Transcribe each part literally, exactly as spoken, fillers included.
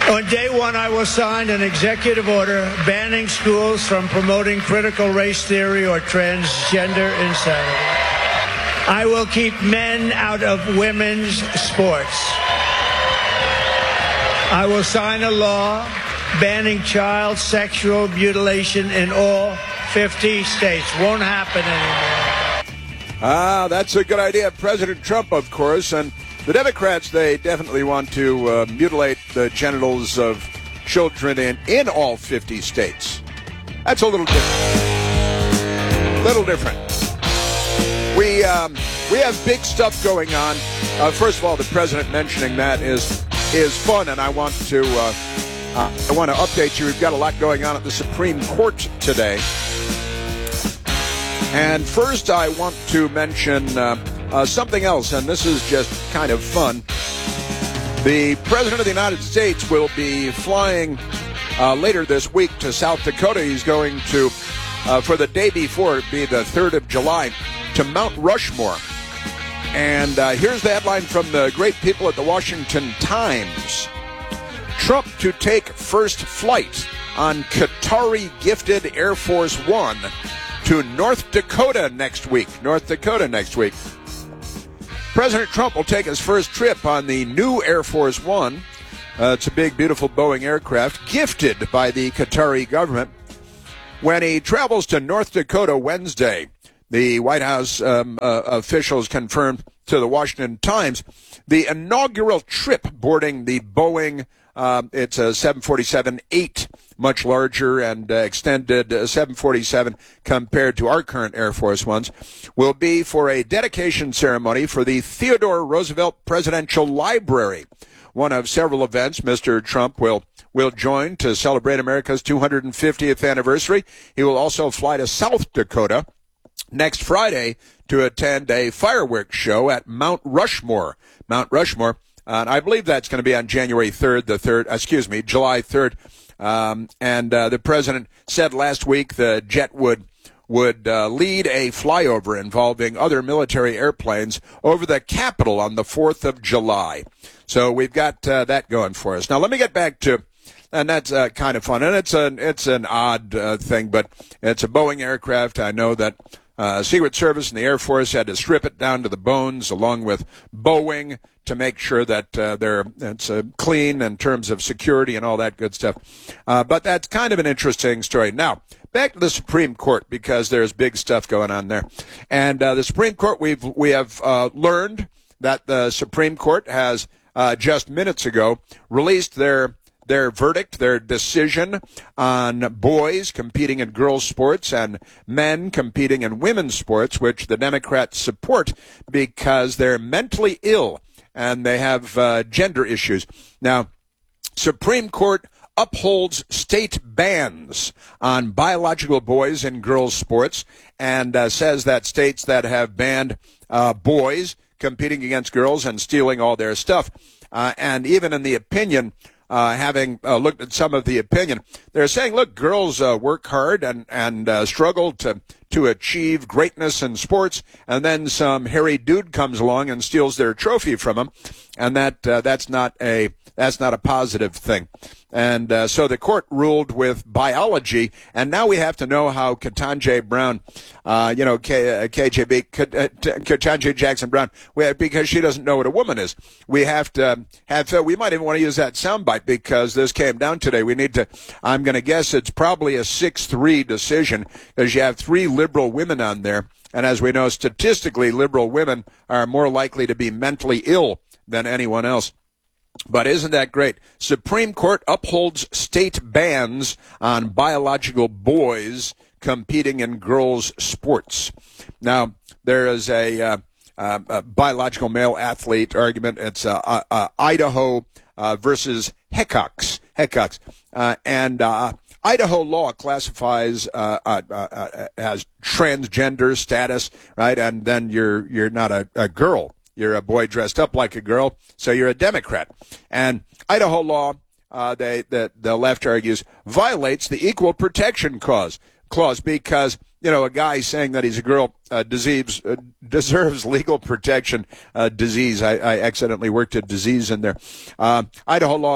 On day one, I will sign an executive order banning schools from promoting critical race theory or transgender insanity. I will keep men out of women's sports. I will sign a law banning child sexual mutilation in all fifty states. Won't happen anymore. Ah, that's a good idea. President Trump, of course, and the Democrats, they definitely want to uh, mutilate the genitals of children in, in all fifty states. That's a little different. Little different. We um, we have big stuff going on. Uh, first of all, the president mentioning that is is fun, and I want to uh, uh, I want to update you. We've got a lot going on at the Supreme Court today. And first, I want to mention uh, uh, something else, and this is just kind of fun. The President of the United States will be flying uh, later this week to South Dakota. He's going to, uh, for the day before, it'd be the third of July, to Mount Rushmore. And uh, here's the headline from the great people at the Washington Times. Trump to take first flight on Qatari-gifted Air Force One to North Dakota next week. North Dakota next week. President Trump will take his first trip on the new Air Force One. Uh, it's a big, beautiful Boeing aircraft gifted by the Qatari government when he travels to North Dakota Wednesday. The White House um, uh, officials confirmed to the Washington Times the inaugural trip boarding the Boeing, uh, it's a seven forty-seven eight, much larger and uh, extended uh, seven forty-seven compared to our current Air Force Ones, will be for a dedication ceremony for the Theodore Roosevelt Presidential Library. One of several events Mister Trump will will join to celebrate America's two hundred fiftieth anniversary. He will also fly to South Dakota next Friday to attend a fireworks show at Mount Rushmore. Mount Rushmore, uh, and I believe that's going to be on January third, the third, excuse me, July third. Um, and uh, the president said last week the jet would would uh, lead a flyover involving other military airplanes over the Capitol on the fourth of July. So we've got uh, that going for us. Now let me get back to, and that's uh, kind of fun, and it's an it's an odd uh, thing, but it's a Boeing aircraft. I know that uh, Secret Service and the Air Force had to strip it down to the bones, along with Boeing, to make sure that uh, they're it's uh, clean in terms of security and all that good stuff. Uh, but that's kind of an interesting story. Now, back to the Supreme Court, because there's big stuff going on there. And uh, the Supreme Court, we've we have uh, learned that the Supreme Court has uh, just minutes ago released their their verdict, their decision on boys competing in girls' sports and men competing in women's sports, which the Democrats support because they're mentally ill and they have uh, gender issues. Now, Supreme Court upholds state bans on biological boys in girls' sports and uh, says that states that have banned uh, boys competing against girls and stealing all their stuff, uh, and even in the opinion, Uh, having uh, looked at some of the opinion, they're saying, look, girls uh, work hard and, and uh, struggle to, to achieve greatness in sports, and then some hairy dude comes along and steals their trophy from them, and that uh, that's not a that's not a positive thing. And uh, so the court ruled with biology, and now we have to know how Ketanji Brown, uh, you know, K, uh, K J B, Ketanji Jackson Brown, we, because she doesn't know what a woman is. We have to have, uh, we might even want to use that soundbite because this came down today. We need to, I'm going to guess it's probably a six three decision because you have three liberal women on there. And as we know, statistically, liberal women are more likely to be mentally ill than anyone else. But isn't that great? Supreme Court upholds state bans on biological boys competing in girls' sports. Now, there is a, uh, uh, a biological male athlete argument. It's uh, uh, uh, Idaho uh, versus Heckox. Heckox. Uh, and uh, Idaho law classifies uh, uh, uh, as transgender status, right? And then you're you're not a, a girl. You're a boy dressed up like a girl, so you're a Democrat. And Idaho law, uh, they, the, the left argues, violates the Equal Protection Clause, clause because, you know, a guy saying that he's a girl uh, deserves, uh, deserves legal protection. Uh, disease, I, I accidentally worked a disease in there. Uh, Idaho law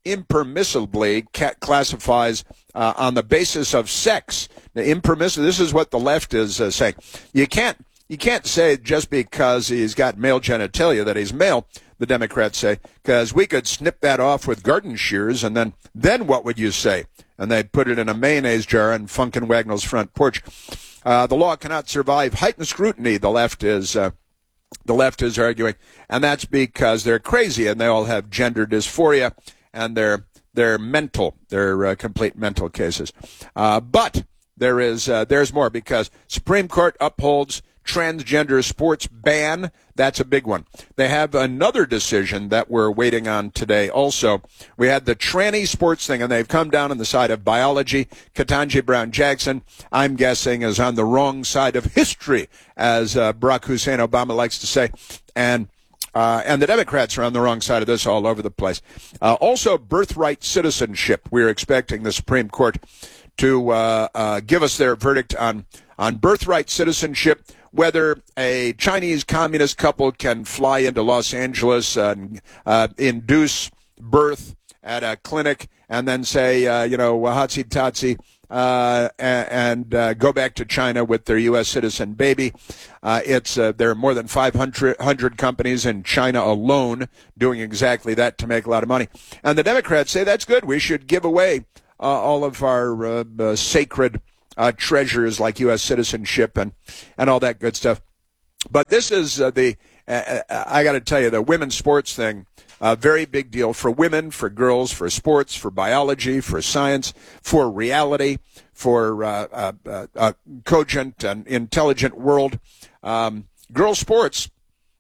impermissibly ca- classifies uh, on the basis of sex. Now, impermissible. This is what the left is uh, saying. You can't you can't say just because he's got male genitalia that he's male. The Democrats say, because we could snip that off with garden shears, and then then what would you say? And they'd put it in a mayonnaise jar on Funkin' Wagnall's front porch. Uh, the law cannot survive heightened scrutiny. The left is. Uh, The left is arguing, and that's because they're crazy and they all have gender dysphoria, and they're they're mental. They're uh, complete mental cases. Uh, but there is uh, there's more, because Supreme Court upholds transgender sports ban. That's a big one. They have another decision that we're waiting on today also. We had the tranny sports thing, and they've come down on the side of biology. Ketanji Brown Jackson, I'm guessing, is on the wrong side of history, as uh, Barack Hussein Obama likes to say. And Uh, and the Democrats are on the wrong side of this all over the place. Uh, also, birthright citizenship. We're expecting the Supreme Court to uh, uh, give us their verdict on, on birthright citizenship, whether a Chinese communist couple can fly into Los Angeles and uh, induce birth at a clinic and then say, uh, you know, wahatsi-tatsi, uh, and uh, go back to China with their U S citizen baby. Uh, it's uh, there are more than five hundred companies in China alone doing exactly that to make a lot of money. And the Democrats say that's good. We should give away uh, all of our uh, uh, sacred uh, treasures like U S citizenship and, and all that good stuff. But this is uh, the, uh, I got to tell you, the women's sports thing. A very big deal for women, for girls, for sports, for biology, for science, for reality, for uh, uh, uh, a cogent and intelligent world. Um, girl sports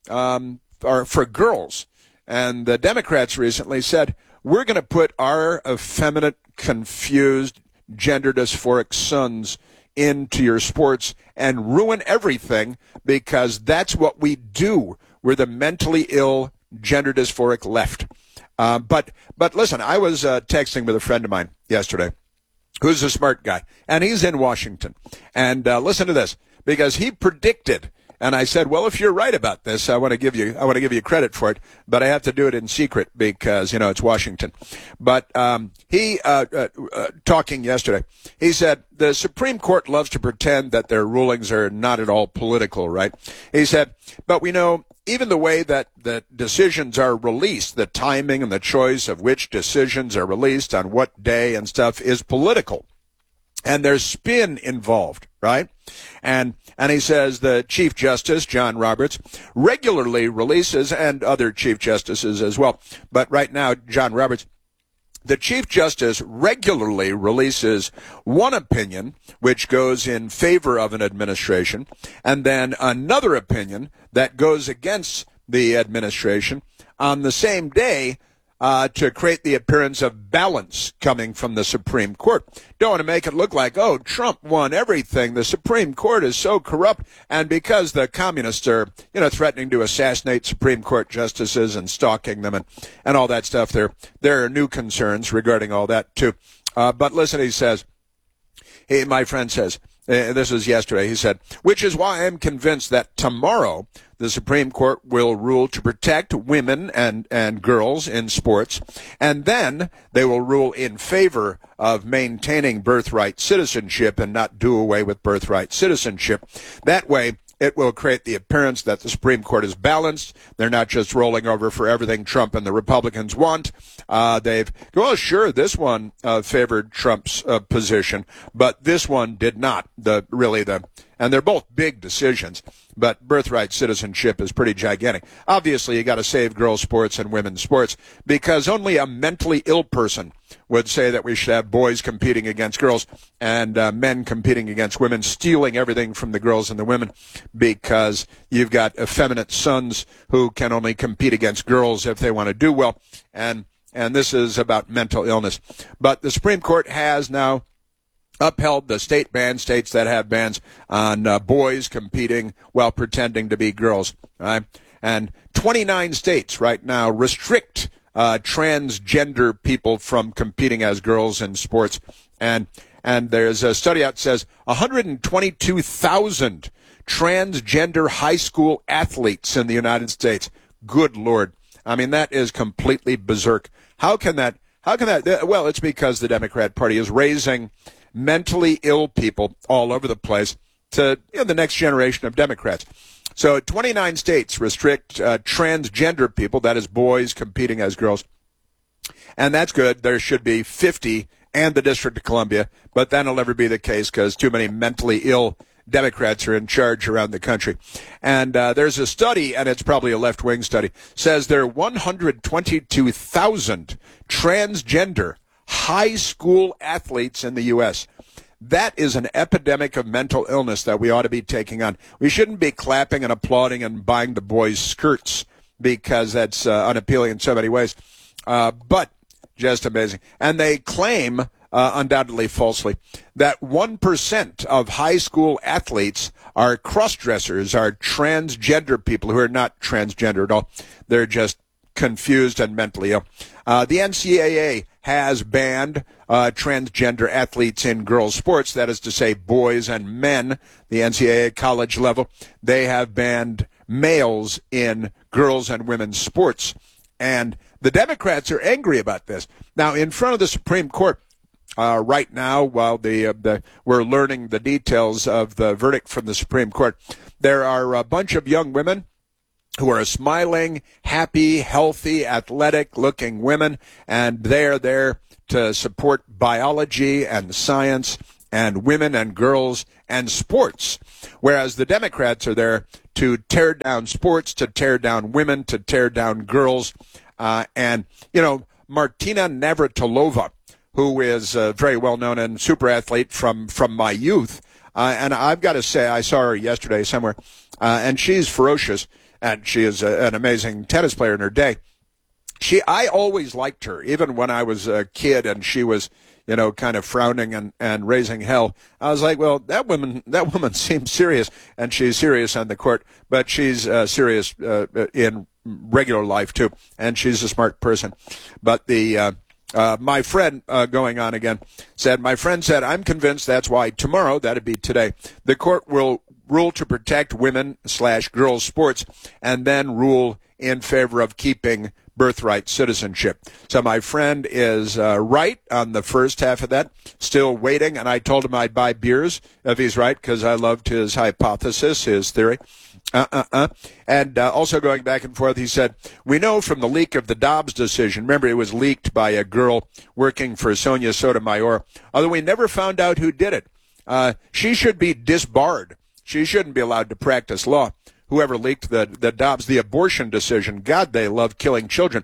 um, are for girls. And the Democrats recently said, we're going to put our effeminate, confused, gender dysphoric sons into your sports and ruin everything, because that's what we do. We're the mentally ill, gender dysphoric left. Uh, but but listen, I was uh, texting with a friend of mine yesterday who's a smart guy, and he's in Washington. And uh, listen to this, because he predicted, and I said, well, if you're right about this, I want to give you I want to give you credit for it, but I have to do it in secret because, you know, it's Washington. But um, he, uh, uh, uh, talking yesterday, he said, the Supreme Court loves to pretend that their rulings are not at all political, right? He said, but we know even the way that the decisions are released, the timing and the choice of which decisions are released on what day and stuff is political. And there's spin involved, right? And and he says the Chief Justice, John Roberts, regularly releases, and other Chief Justices as well, but right now, John Roberts, the Chief Justice regularly releases one opinion which goes in favor of an administration, and then another opinion that goes against the administration on the same day, uh, to create the appearance of balance coming from the Supreme Court. Don't want to make it look like, oh, Trump won everything. The Supreme Court is so corrupt. And because the communists are, you know, threatening to assassinate Supreme Court justices and stalking them and, and all that stuff, there, there are new concerns regarding all that, too. Uh, but listen, he says, he, my friend says, uh, this was yesterday, he said, which is why I'm convinced that tomorrow the Supreme Court will rule to protect women and, and girls in sports, and then they will rule in favor of maintaining birthright citizenship and not do away with birthright citizenship. That way, it will create the appearance that the Supreme Court is balanced. They're not just rolling over for everything Trump and the Republicans want. Uh, they've, well, sure, this one uh, favored Trump's uh, position, but this one did not. The really the, and they're both big decisions, but birthright citizenship is pretty gigantic. Obviously, you got to save girls' sports and women's sports, because only a mentally ill person would say that we should have boys competing against girls and uh, men competing against women, stealing everything from the girls and the women, because you've got effeminate sons who can only compete against girls if they want to do well. And and this is about mental illness. But the Supreme Court has now upheld the state ban, states that have bans on uh, boys competing while pretending to be girls. Right? And twenty-nine states right now restrict uh, transgender people from competing as girls in sports. And and there's a study out that says one hundred twenty-two thousand transgender high school athletes in the United States. Good Lord. I mean, that is completely berserk. How can that How can that? Well, it's because the Democrat Party is raising mentally ill people all over the place to you know, the next generation of Democrats. So twenty-nine states restrict uh, transgender people, that is boys competing as girls. And that's good. There should be fifty and the District of Columbia, but that'll never be the case because too many mentally ill Democrats are in charge around the country. And uh, there's a study, and it's probably a left-wing study, says there are one hundred twenty-two thousand transgender high school athletes in the U S That is an epidemic of mental illness that we ought to be taking on. We shouldn't be clapping and applauding and buying the boys' skirts because that's uh, unappealing in so many ways. Uh, but just amazing. And they claim, uh, undoubtedly falsely, that one percent of high school athletes are cross-dressers, are transgender people who are not transgender at all. They're just confused and mentally ill. Uh, the N C double A has banned uh, transgender athletes in girls' sports, that is to say boys and men, the N C double A college level. They have banned males in girls' and women's sports. And the Democrats are angry about this. Now, in front of the Supreme Court uh, right now, while the, uh, the we're learning the details of the verdict from the Supreme Court, there are a bunch of young women who are smiling, happy, healthy, athletic-looking women, and they're there to support biology and science and women and girls and sports, whereas the Democrats are there to tear down sports, to tear down women, to tear down girls. Uh, and, you know, Martina Navratilova, who is uh, very well-known and super athlete from, from my youth, uh, and I've got to say, I saw her yesterday somewhere, uh, and she's ferocious. And she is a, an amazing tennis player in her day. She, I always liked her, even when I was a kid and she was, you know, kind of frowning and, and raising hell. I was like, well, that woman, that woman seems serious, and she's serious on the court, but she's uh, serious uh, in regular life too, and she's a smart person. But the uh, uh, my friend uh, going on again said, my friend said, I'm convinced that's why tomorrow, that'd be today, the court will rule to protect women slash girls sports and then rule in favor of keeping birthright citizenship. So my friend is uh, right on the first half of that, still waiting, and I told him I'd buy beers if he's right because I loved his hypothesis, his theory. Uh-uh-uh. And uh, also going back and forth, he said, we know from the leak of the Dobbs decision, remember it was leaked by a girl working for Sonia Sotomayor, although we never found out who did it. Uh, she should be disbarred. She shouldn't be allowed to practice law. Whoever leaked the, the Dobbs, the abortion decision, God, they love killing children.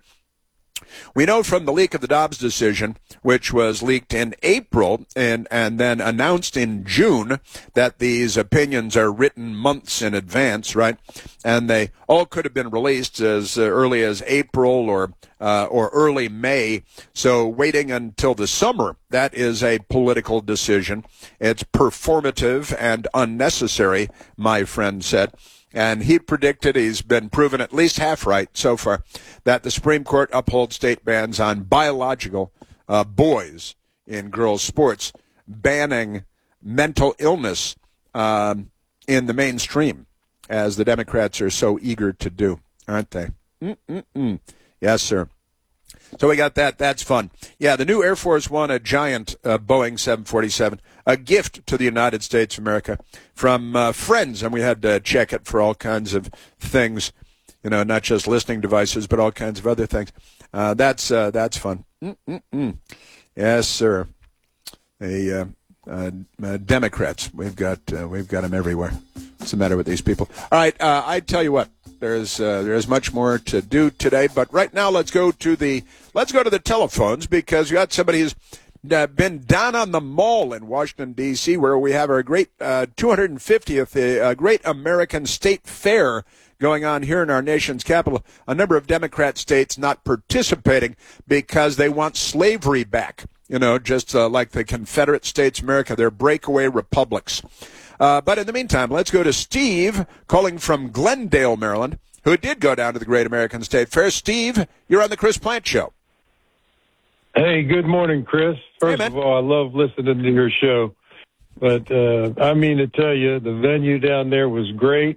We know from the leak of the Dobbs decision, which was leaked in April and, and then announced in June, that these opinions are written months in advance, right? And they all could have been released as early as April or uh, or early May. So waiting until the summer, that is a political decision. It's performative and unnecessary, my friend said. And he predicted, he's been proven at least half right so far, that the Supreme Court upholds state bans on biological uh, boys in girls' sports, banning mental illness um, in the mainstream, as the Democrats are so eager to do, aren't they? Mm-mm-mm. Yes, sir. So we got that. That's fun. Yeah, the new Air Force One, a giant uh, Boeing seven forty-seven, a gift to the United States of America from uh, friends, and we had to check it for all kinds of things, you know, not just listening devices, but all kinds of other things. Uh, that's uh, that's fun. Mm-mm-mm. Yes, sir. The uh, uh, uh, Democrats, we've got uh, we've got them everywhere. What's the matter with these people? All right, uh, I tell you what. There's uh, there's much more to do today, but right now let's go to the let's go to the telephones because you got somebody who's uh, been down on the mall in Washington D C where we have our great uh, two hundred fiftieth uh, Great American State Fair going on here in our nation's capital. A number of Democrat states not participating because they want slavery back. You know, just uh, like the Confederate States of America, they're breakaway republics. Uh, but in the meantime, let's go to Steve, calling from Glendale, Maryland, who did go down to the Great American State Fair. Steve, you're on the Chris Plant Show. Hey, good morning, Chris. First hey, of all, I love listening to your show. But uh, I mean to tell you, the venue down there was great.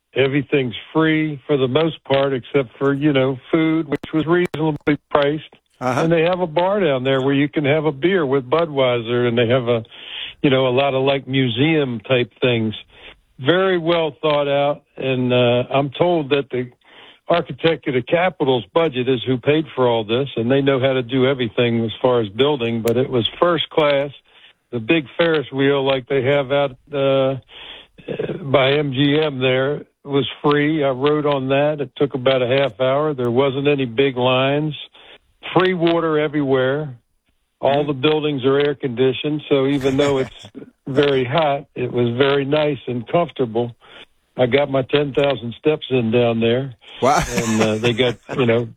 Everything's free for the most part, except for, you know, food, which was reasonably priced. Uh-huh. And they have a bar down there where you can have a beer with Budweiser, and they have a, you know, a lot of like museum type things. Very well thought out, and uh, I'm told that the architect of the Capitol's budget is who paid for all this, and they know how to do everything as far as building, but it was first class. The big Ferris wheel like they have out uh, by M G M there was free. I rode on that. It took about a half hour. There wasn't any big lines. Free water everywhere. All the buildings are air conditioned, so even though it's very hot, it was very nice and comfortable. I got my ten thousand steps in down there. Wow. And uh, they got, you know,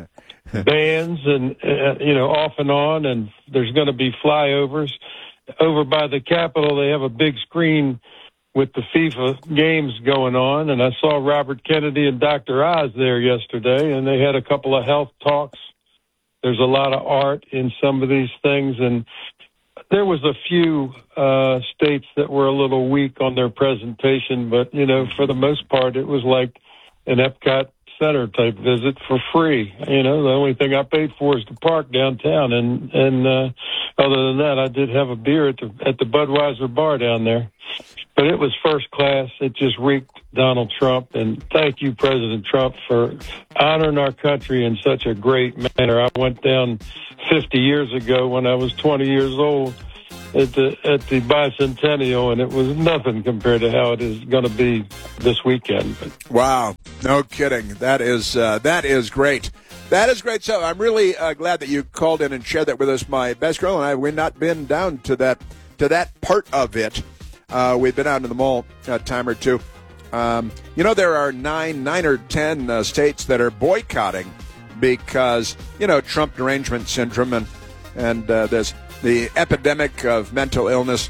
bands and, uh, you know, off and on, and there's going to be flyovers. Over by the Capitol, they have a big screen with the FIFA games going on, and I saw Robert Kennedy and Doctor Oz there yesterday, and they had a couple of health talks. There's a lot of art in some of these things, and there was a few uh, states that were a little weak on their presentation, but, you know, for the most part, it was like an Epcot Center type visit for free. You know, the only thing I paid for is the park downtown, and and uh, other than that, I did have a beer at the at the Budweiser bar down there. But it was first class. It just reeked Donald Trump. And thank you, President Trump, for honoring our country in such a great manner. I went down fifty years ago when I was twenty years old at the at the bicentennial, and it was nothing compared to how it is going to be this weekend. Wow, no kidding. That is uh, that is great. That is great. So I'm really uh, glad that you called in and shared that with us. My best girl and I, we've not been down to that to that part of it. Uh, we've been out in the mall a time or two. Um, you know, there are nine, nine or ten uh, states that are boycotting because, you know, Trump derangement syndrome and and uh, there's the epidemic of mental illness,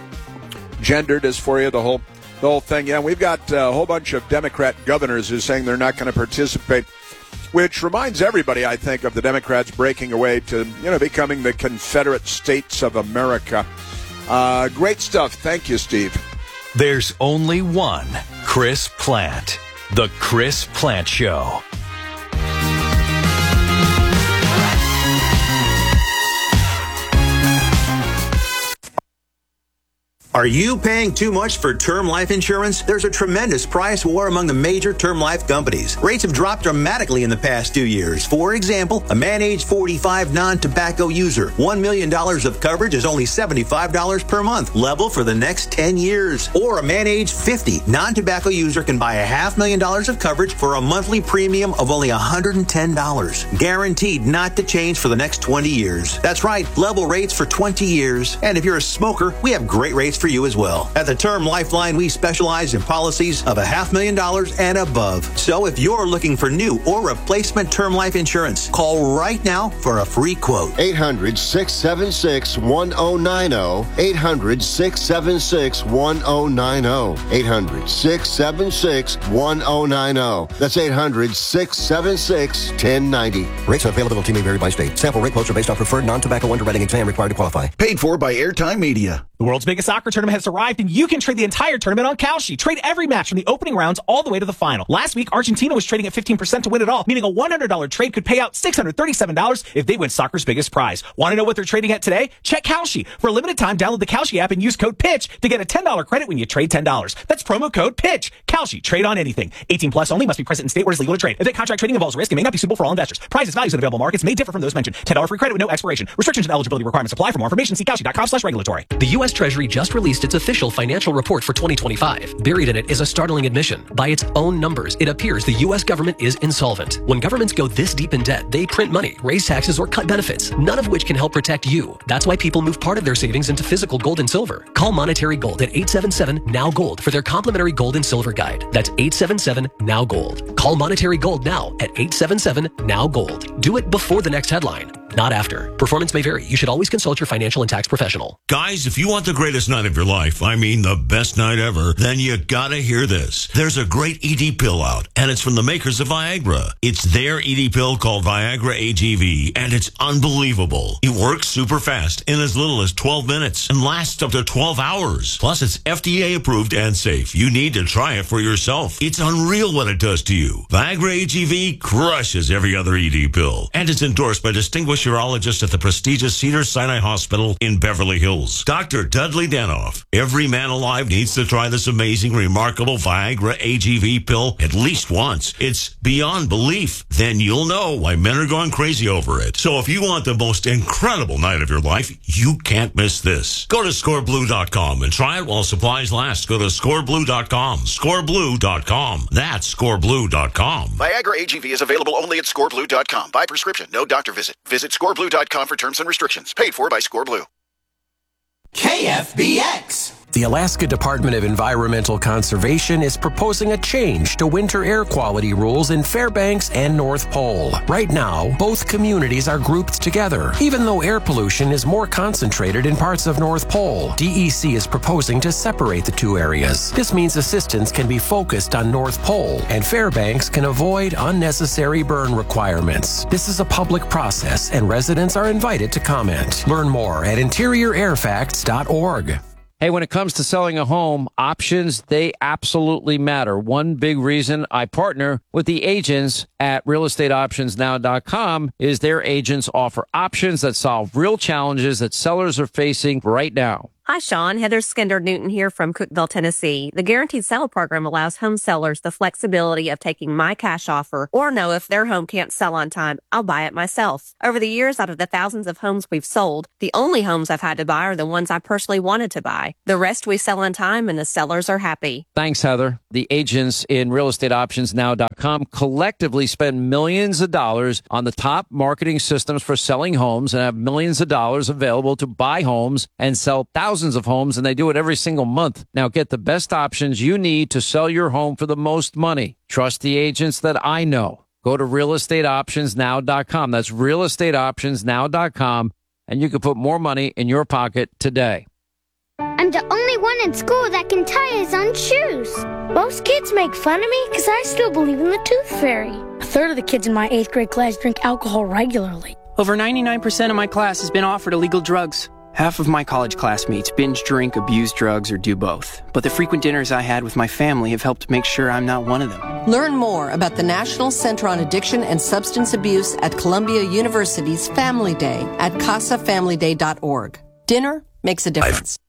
gender dysphoria, the whole the whole thing. Yeah, we've got a whole bunch of Democrat governors who are saying they're not going to participate, which reminds everybody, I think, of the Democrats breaking away to, you know, becoming the Confederate States of America. Uh, great stuff. Thank you, Steve. There's only one Chris Plante. The Chris Plante Show. Are you paying too much for term life insurance? There's a tremendous price war among the major term life companies. Rates have dropped dramatically in the past two years. For example, a man age forty-five non-tobacco user, one million dollars of coverage is only seventy-five dollars per month, level for the next ten years. Or a man age fifty non-tobacco user can buy a half million dollars of coverage for a monthly premium of only one hundred ten dollars. Guaranteed not to change for the next twenty years. That's right, level rates for twenty years. And if you're a smoker, we have great rates for you as well. At the Term Lifeline, we specialize in policies of a half million dollars and above. So if you're looking for new or replacement term life insurance, call right now for a free quote. eight hundred, six seven six, one oh nine oh. eight hundred, six seven six, one oh nine oh. eight hundred, six seven six, one oh nine oh. That's eight hundred, six seven six, one oh nine oh. Rates and availability may vary by state. Sample rate quotes are based on preferred non-tobacco underwriting exam required to qualify. Paid for by Airtime Media. The world's biggest soccer tournament has arrived, and you can trade the entire tournament on Kalshi. Trade every match from the opening rounds all the way to the final. Last week, Argentina was trading at fifteen percent to win it all, meaning a one hundred dollars trade could pay out six hundred thirty-seven dollars if they win soccer's biggest prize. Want to know what they're trading at today? Check Kalshi. For a limited time, download the Kalshi app and use code PITCH to get a ten dollars credit when you trade ten dollars. That's promo code PITCH. Kalshi. Trade on anything. eighteen plus only. Must be present in state where it's legal to trade. If that contract trading involves risk, it may not be suitable for all investors. Prices, values, and available markets may differ from those mentioned. ten dollars free credit with no expiration. Restrictions and eligibility requirements apply. For more information, see kalshi dot com slash regulatory. The U S Treasury just released its official financial report for twenty twenty-five. Buried in it is a startling admission. By its own numbers, it appears the U S government is insolvent. When governments go this deep in debt, they print money, raise taxes, or cut benefits, none of which can help protect you. That's why people move part of their savings into physical gold and silver. Call Monetary Gold at eight seven seven, N O W, GOLD for their complimentary gold and silver guide. That's eight seven seven, N O W, GOLD. Call Monetary Gold now at eight seven seven, N O W, GOLD. Do it before the next headline, not after. Performance may vary. You should always consult your financial and tax professional. Guys, if you want want the greatest night of your life, I mean the best night ever, then you gotta hear this. There's a great E D pill out, and it's from the makers of Viagra. It's their E D pill called Viagra A G V, and it's unbelievable. It works super fast in as little as twelve minutes and lasts up to twelve hours. Plus, it's F D A approved and safe. You need to try it for yourself. It's unreal what it does to you. Viagra A G V crushes every other E D pill, and it's endorsed by distinguished urologists at the prestigious Cedars-Sinai Hospital in Beverly Hills. Doctor Dudley Danoff. Every man alive needs to try this amazing, remarkable Viagra A G V pill at least once. It's beyond belief. Then you'll know why men are going crazy over it. So if you want the most incredible night of your life, you can't miss this. Go to score blue dot com and try it while supplies last. Go to score blue dot com. score blue dot com. That's score blue dot com. Viagra A G V is available only at score blue dot com. By prescription, no doctor visit. Visit score blue dot com for terms and restrictions. Paid for by ScoreBlue. K F B X. The Alaska Department of Environmental Conservation is proposing a change to winter air quality rules in Fairbanks and North Pole. Right now, both communities are grouped together. Even though air pollution is more concentrated in parts of North Pole, D E C is proposing to separate the two areas. This means assistance can be focused on North Pole, and Fairbanks can avoid unnecessary burn requirements. This is a public process, and residents are invited to comment. Learn more at interior air facts dot org. Hey, when it comes to selling a home, options, they absolutely matter. One big reason I partner with the agents at real estate options now dot com is their agents offer options that solve real challenges that sellers are facing right now. Hi, Sean. Heather Skinder-Newton here from Cookeville, Tennessee. The Guaranteed Sale program allows home sellers the flexibility of taking my cash offer or know if their home can't sell on time, I'll buy it myself. Over the years, out of the thousands of homes we've sold, the only homes I've had to buy are the ones I personally wanted to buy. The rest we sell on time and the sellers are happy. Thanks, Heather. The agents in real estate options now dot com collectively spend millions of dollars on the top marketing systems for selling homes and have millions of dollars available to buy homes and sell thousands of homes, and they do it every single month. Now get the best options you need to sell your home for the most money. Trust the agents that I know. Go to real estate options now dot com. That's real estate options now dot com, and you can put more money in your pocket today. I'm the only one in school that can tie his own shoes. Most kids make fun of me because I still believe in the tooth fairy. A third of the kids in my eighth grade class drink alcohol regularly. Over ninety-nine percent of my class has been offered illegal drugs. Half of my college classmates binge drink, abuse drugs, or do both. But the frequent dinners I had with my family have helped make sure I'm not one of them. Learn more about the National Center on Addiction and Substance Abuse at Columbia University's Family Day at casa family day dot org. Dinner makes a difference.